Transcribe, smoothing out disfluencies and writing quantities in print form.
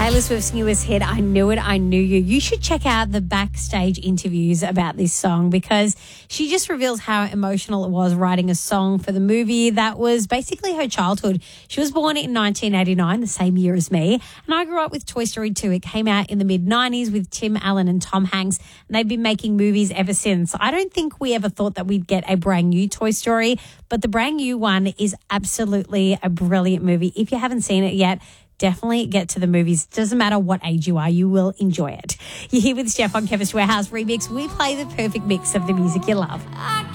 Taylor Swift's newest hit, I Knew It, I Knew You. You should check out the backstage interviews about this song because she just reveals how emotional it was writing a song for the movie that was basically her childhood. She was born in 1989, the same year as me, and I grew up with Toy Story 2. It came out in the mid-90s with Tim Allen and Tom Hanks, and they've been making movies ever since. I don't think we ever thought that we'd get a brand new Toy Story, but the brand new one is absolutely a brilliant movie. If you haven't seen it yet, definitely get to the movies. Doesn't matter what age you are, you will enjoy it. You're here with Steph on Chemist Warehouse Remix. We play the perfect mix of the music you love.